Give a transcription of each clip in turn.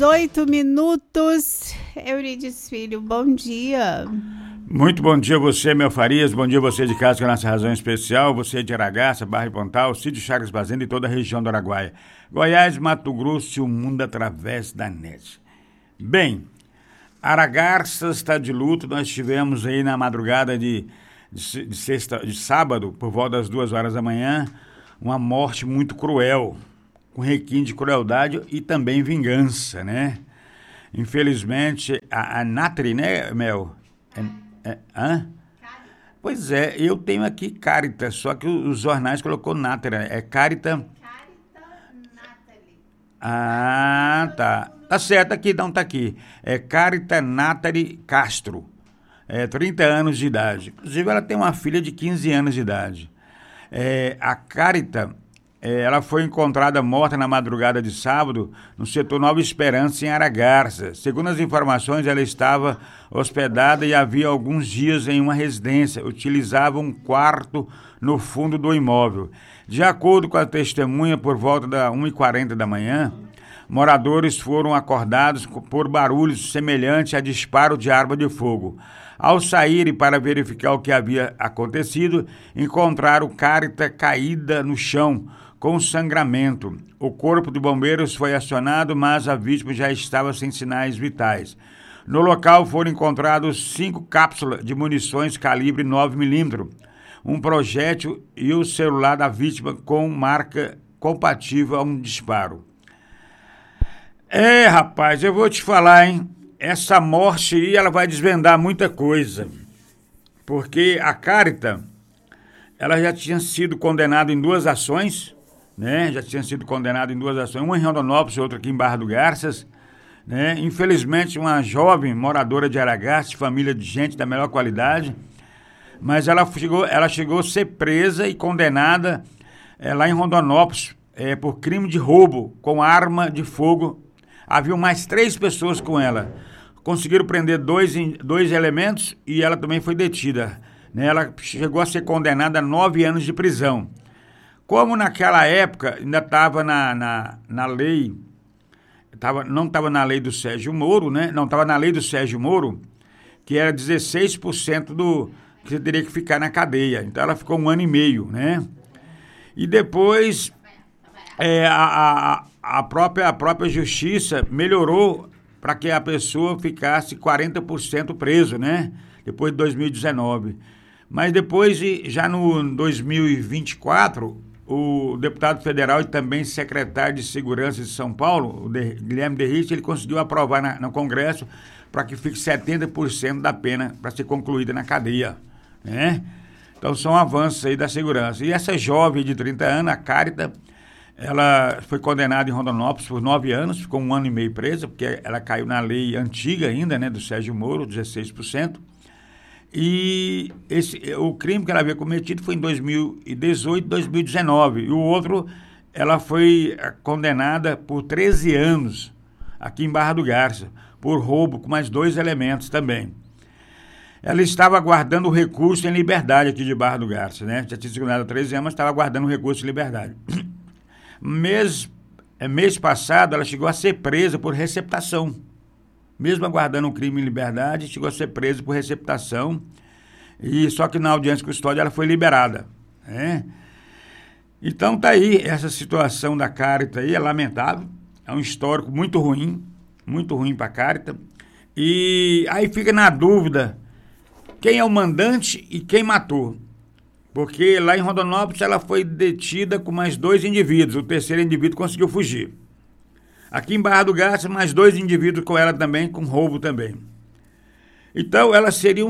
8 minutos. Eurides Filho, bom dia. Muito bom dia a você, meu Farias. Bom dia a você de casa com a nossa razão especial. Você de Aragaça, Barra e Pontal, Sítio Chagas Fazenda e toda a região do Araguaia. Goiás, Mato Grosso e o mundo através da net. Bem, Aragarças está de luto. Nós tivemos aí na madrugada de sábado, por volta das 2 horas da manhã, uma morte muito cruel, com requinte de crueldade e também vingança, né? Infelizmente, a Natri, né, Mel? Hã? Pois é, eu tenho aqui Carita, só que os jornais colocou Natri, é Carita... Nathalie. Ah, tá. Tá certo, aqui, não, tá aqui. É Carita Nathalie Castro, 30 anos de idade. Inclusive, ela tem uma filha de 15 anos de idade. A Carita... ela foi encontrada morta na madrugada de sábado no setor Nova Esperança, em Aragarça. Segundo as informações, ela estava hospedada e havia alguns dias em uma residência. Utilizava um quarto no fundo do imóvel. De acordo com a testemunha, por volta das 1h40 da manhã, moradores foram acordados por barulhos semelhantes a disparo de arma de fogo. Ao saírem para verificar o que havia acontecido, encontraram Carita caída no chão, com sangramento. O corpo de bombeiros foi acionado, mas a vítima já estava sem sinais vitais. No local foram encontrados 5 cápsulas de munições calibre 9mm, um projétil e o celular da vítima com marca compatível a um disparo. Rapaz, eu vou te falar, hein? Essa morte aí, ela vai desvendar muita coisa. Porque a Carita, ela já tinha sido condenada em 2 ações, né? Já tinha sido condenado em 2 ações, uma em Rondonópolis e outra aqui em Barra do Garças, né? Infelizmente, uma jovem moradora de Aragaça, família de gente da melhor qualidade, mas ela chegou a ser presa e condenada lá em Rondonópolis por crime de roubo com arma de fogo. Havia mais 3 pessoas com ela. Conseguiram prender 2 elementos e ela também foi detida, né? Ela chegou a ser condenada a 9 anos de prisão. Como naquela época ainda estava na lei, não estava na lei do Sérgio Moro, né? Não, estava na lei do Sérgio Moro, que era 16% do que você teria que ficar na cadeia. Então ela ficou 1 ano e meio, né? E depois a própria justiça melhorou para que a pessoa ficasse 40% preso, né? Depois de 2019. Mas depois, já no 2024... o deputado federal e também secretário de Segurança de São Paulo, o Guilherme Derrite, ele conseguiu aprovar no Congresso para que fique 70% da pena para ser concluída na cadeia, né? Então são avanços aí da segurança. E essa jovem de 30 anos, a Carita, ela foi condenada em Rondonópolis por 9 anos, ficou 1 ano e meio presa, porque ela caiu na lei antiga ainda, né, do Sérgio Moro, 16%. E o crime que ela havia cometido foi em 2018, 2019. E o outro, ela foi condenada por 13 anos, aqui em Barra do Garça, por roubo, com mais 2 elementos também. Ela estava aguardando o recurso em liberdade aqui de Barra do Garça, né? Já tinha sido condenada há 13 anos, mas estava aguardando o recurso em liberdade. Mês passado, ela chegou a ser presa por receptação. Mesmo aguardando um crime em liberdade, chegou a ser presa por receptação, e só que na audiência de custódia ela foi liberada, né? Então tá aí, essa situação da Carita aí é lamentável, é um histórico muito ruim para a Carita, e aí fica na dúvida quem é o mandante e quem matou, porque lá em Rondonópolis ela foi detida com mais 2 indivíduos, o terceiro indivíduo conseguiu fugir. Aqui em Barra do Garça, mais 2 indivíduos com ela também, com roubo também. Então, ela seria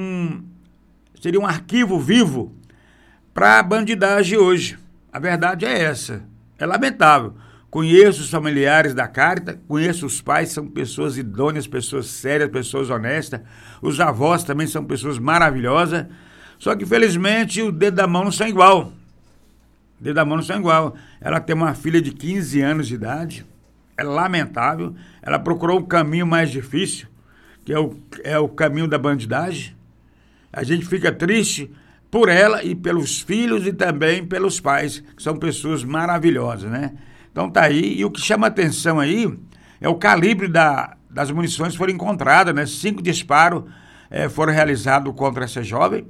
seria um arquivo vivo para a bandidagem hoje. A verdade é essa. É lamentável. Conheço os familiares da Carita, conheço os pais, são pessoas idôneas, pessoas sérias, pessoas honestas. Os avós também são pessoas maravilhosas. Só que, infelizmente, o dedo da mão não são igual. O dedo da mão não são igual. Ela tem uma filha de 15 anos de idade. É lamentável, ela procurou um caminho mais difícil, que é o caminho da bandidagem. A gente fica triste por ela e pelos filhos e também pelos pais, que são pessoas maravilhosas, né? Então tá aí, e o que chama atenção aí o calibre das munições foram encontradas, né? 5 disparos foram realizados contra essa jovem.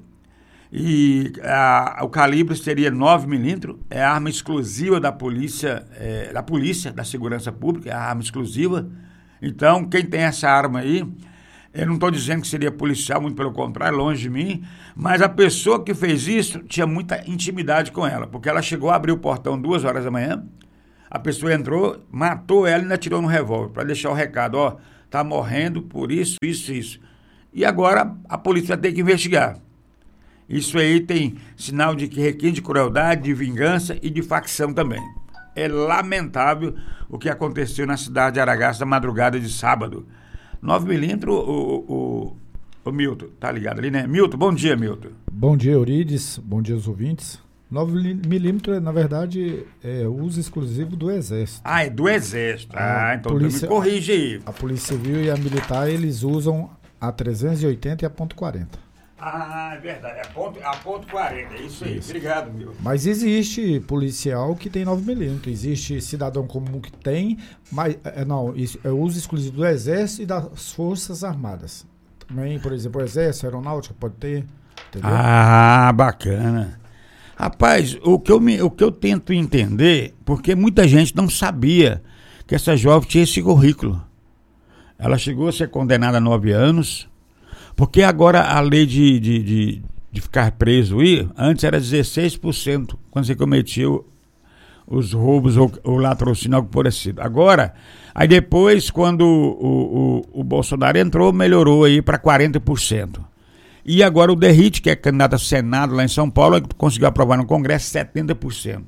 E o calibre seria 9mm, é a arma exclusiva da polícia, da segurança pública, é a arma exclusiva. Então, quem tem essa arma aí, eu não estou dizendo que seria policial, muito pelo contrário, longe de mim, mas a pessoa que fez isso tinha muita intimidade com ela, porque ela chegou a abrir o portão 2 horas da manhã, a pessoa entrou, matou ela e ainda atirou no revólver, para deixar o recado, ó, tá morrendo por isso, isso, isso. E agora a polícia vai ter que investigar. Isso aí tem sinal de que requinte de crueldade, de vingança e de facção também. É lamentável o que aconteceu na cidade de Aragaço na madrugada de sábado. 9mm, o Milton, tá ligado ali, né? Milton, bom dia, Milton. Bom dia, Eurides, bom dia aos ouvintes. 9mm, na verdade, é uso exclusivo do Exército. Ah, é do Exército. Então polícia, me corrige aí. A Polícia Civil e a Militar, eles usam a 380 e a .40. Ah, é verdade, a ponto 40, é isso aí, obrigado, meu. Mas existe policial que tem 9mm, existe cidadão comum que tem, mas não, isso é uso exclusivo do Exército e das Forças Armadas. Também, por exemplo, o Exército, a Aeronáutica pode ter, entendeu? Ah, bacana. Rapaz, o que eu tento entender, porque muita gente não sabia que essa jovem tinha esse currículo. Ela chegou a ser condenada a 9 anos, porque agora a lei de ficar preso aí, antes era 16% quando você cometia os roubos ou latrocínio, algo parecido. Agora, aí depois, quando o Bolsonaro entrou, melhorou aí para 40%. E agora o Derrite, que é candidato a Senado lá em São Paulo, conseguiu aprovar no Congresso 70%.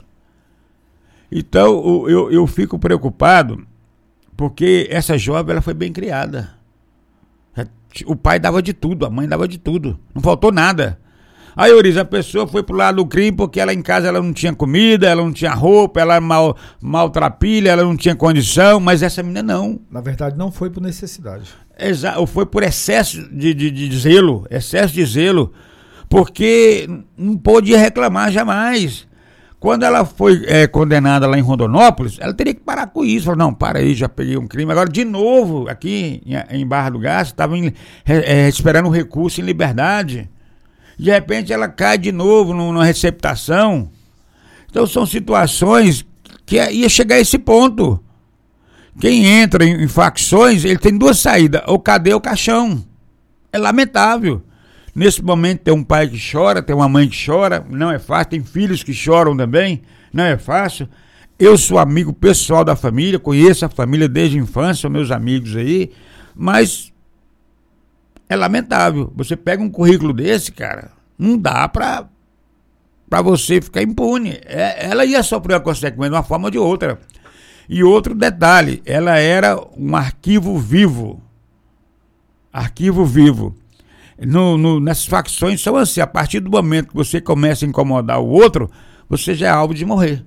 Então, eu fico preocupado, porque essa jovem ela foi bem criada. O pai dava de tudo, a mãe dava de tudo, não faltou nada. Aí, Eurides, a pessoa foi pro lado do crime porque ela em casa ela não tinha comida, ela não tinha roupa, ela era maltrapilha, ela não tinha condição, mas essa menina não. Na verdade, não foi por necessidade. Exato, foi por excesso de zelo, porque não podia reclamar jamais. Quando ela foi condenada lá em Rondonópolis, ela teria que parar com isso. Falou, não, para aí, já peguei um crime. Agora, de novo, aqui em Barra do Garça, estava esperando um recurso em liberdade. De repente, ela cai de novo numa receptação. Então, são situações que ia chegar a esse ponto. Quem entra em facções, ele tem 2 saídas, ou cadeia ou caixão. É lamentável. Nesse momento tem um pai que chora, tem uma mãe que chora, não é fácil, tem filhos que choram também, não é fácil. Eu sou amigo pessoal da família, conheço a família desde a infância, meus amigos aí, mas é lamentável. Você pega um currículo desse, cara, não dá pra você ficar impune. Ela ia sofrer a consequência de uma forma ou de outra. E outro detalhe, ela era um arquivo vivo. Arquivo vivo. Nessas facções são assim, a partir do momento que você começa a incomodar o outro, você já é alvo de morrer.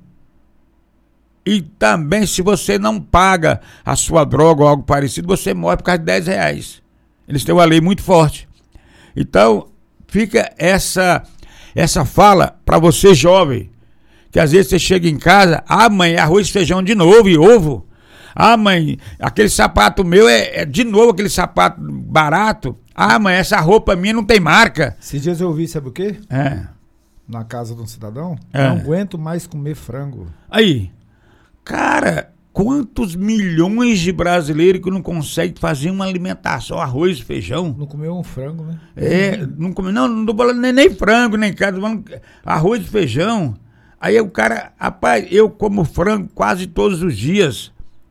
E também, se você não paga a sua droga ou algo parecido, você morre por causa de R$10. Eles têm uma lei muito forte. Então, fica essa fala para você jovem, que às vezes você chega em casa, mãe, arroz e feijão de novo e ovo. Mãe, aquele sapato meu é de novo aquele sapato barato. Mãe, essa roupa minha não tem marca. Esses dias eu ouvi, sabe o quê? Na casa de um cidadão, não aguento mais comer frango. Aí, cara, quantos milhões de brasileiros que não conseguem fazer uma alimentação, arroz e feijão? Não comeu um frango, né? Não comeu, não tô falando nem frango, nem carne, tô falando arroz e feijão. Aí o cara, rapaz, eu como frango quase todos os dias.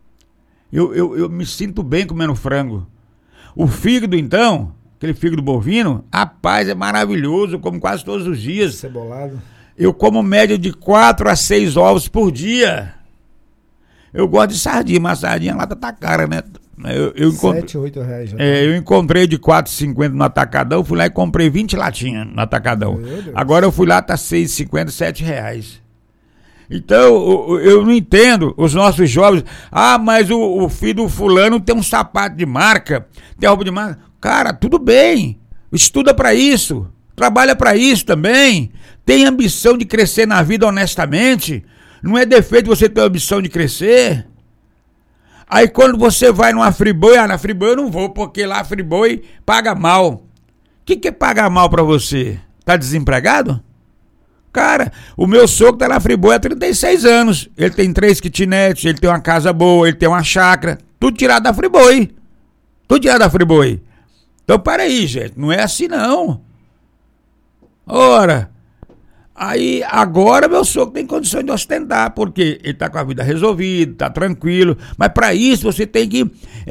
Eu me sinto bem comendo frango. O fígado, então, aquele fígado bovino, rapaz, é maravilhoso, eu como quase todos os dias. Cebolado. Eu como média de 4 a 6 ovos por dia. Eu gosto de sardinha, mas a sardinha lá tá cara, né? Eu encontrei, 7, 8 reais. Já eu encontrei de 4,50 no Atacadão, fui lá e comprei 20 latinhas no Atacadão. Agora eu fui lá, tá 6,50, 7 reais. Então, eu não entendo os nossos jovens. Mas o filho do fulano tem um sapato de marca, tem roupa de marca. Cara, tudo bem. Estuda pra isso. Trabalha pra isso também. Tem ambição de crescer na vida honestamente. Não é defeito você ter a ambição de crescer. Aí quando você vai numa Friboi, na Friboi eu não vou, porque lá a Friboi paga mal. O que é pagar mal pra você? Tá desempregado? Cara, o meu sogro tá na Friboi há 36 anos. Ele tem 3 kitnets, ele tem uma casa boa, ele tem uma chácara. Tudo tirado da Friboi. Tudo tirado da Friboi. Então, peraí, gente. Não é assim, não. Ora, aí agora meu sogro tem condições de ostentar, porque ele tá com a vida resolvida, tá tranquilo. Mas para isso você tem que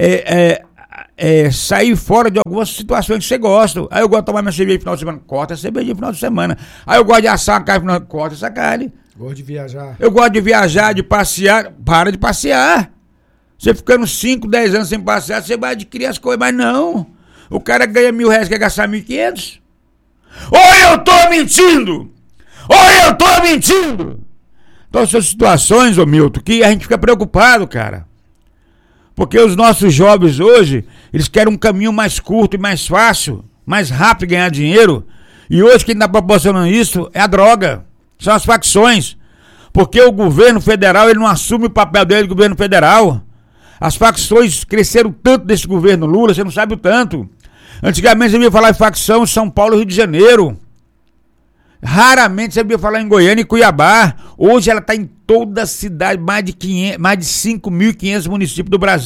sair fora de algumas situações que você gosta. Aí eu gosto de tomar minha cerveja no final de semana, corta a cerveja no final de semana. Aí eu gosto de assar a carne, corta essa carne. Gosto de viajar. Eu gosto de viajar, de passear. Para de passear. Você ficando 5, 10 anos sem passear, você vai adquirir as coisas, mas não. O cara ganha R$1.000, quer gastar 1.500. Ou eu tô mentindo! Ou eu tô mentindo! Então são situações, ô Milton, que a gente fica preocupado, cara. Porque os nossos jovens hoje, eles querem um caminho mais curto e mais fácil, mais rápido ganhar dinheiro. E hoje quem está proporcionando isso é a droga. São as facções. Porque o governo federal, ele não assume o papel dele do governo federal. As facções cresceram tanto desse governo Lula, você não sabe o tanto. Antigamente você via falar em facção em São Paulo e Rio de Janeiro. Raramente você via falar em Goiânia e Cuiabá. Hoje ela está em toda a cidade, mais de 5.500 municípios do Brasil.